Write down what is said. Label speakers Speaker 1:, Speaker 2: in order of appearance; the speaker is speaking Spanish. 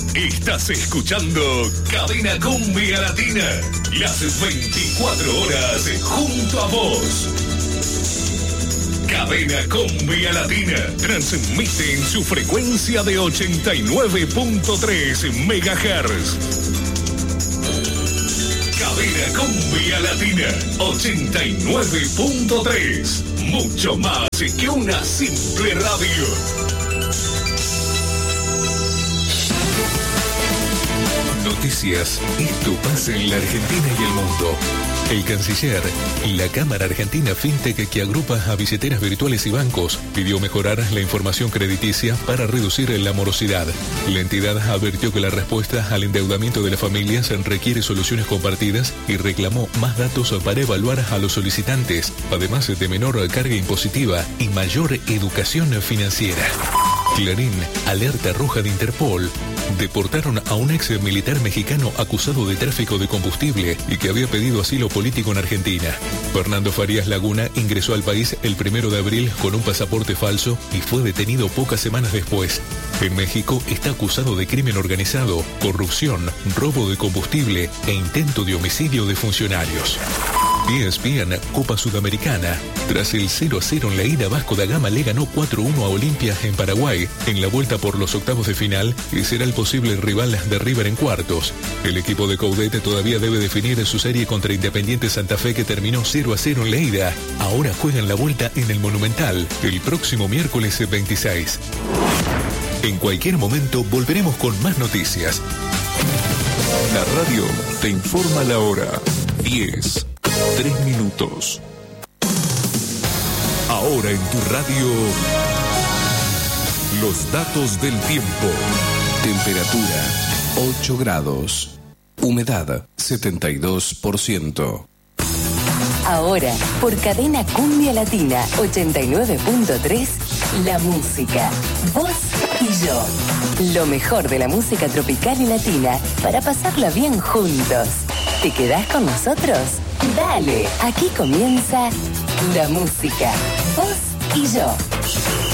Speaker 1: Estás escuchando Cadena Cumbia Latina. Las 24 horas junto a vos. Cadena Cumbia Latina transmite en su frecuencia de 89.3 MHz. Cadena Cumbia Latina 89.3. Mucho más que una simple radio. Noticias. Esto pasa en la Argentina y el mundo. El canciller, la Cámara Argentina FinTech, que agrupa a billeteras virtuales y bancos, pidió mejorar la información crediticia para reducir la morosidad. La entidad advirtió que la respuesta al endeudamiento de las familias requiere soluciones compartidas y reclamó más datos para evaluar a los solicitantes, además de menor carga impositiva y mayor educación financiera. Clarín, alerta roja de Interpol. Deportaron a un ex militar mexicano acusado de tráfico de combustible y que había pedido asilo político en Argentina. Fernando Farías Laguna ingresó al país el 1 de abril con un pasaporte falso y fue detenido pocas semanas después. En México está acusado de crimen organizado, corrupción, robo de combustible e intento de homicidio de funcionarios. ESPN Copa Sudamericana. Tras el 0-0 en la ida, Vasco da Gama le ganó 4-1 a Olimpia en Paraguay en la vuelta por los octavos de final y será el posible rival de River en cuartos. El equipo de Coudet todavía debe definir su serie contra Independiente Santa Fe, que terminó 0-0 en la ida. Ahora juegan la vuelta en el Monumental el próximo miércoles 26. En cualquier momento volveremos con más noticias. La radio te informa la hora. 10:03. Ahora en tu radio, los datos del tiempo.
Speaker 2: Temperatura 8 grados. Humedad 72%.
Speaker 3: Ahora, por Cadena Cumbia Latina 89.3, la música. Vos y yo. Lo mejor de la música tropical y latina para pasarla bien juntos. ¿Te quedás con nosotros? Dale, aquí comienza la música. Vos y yo.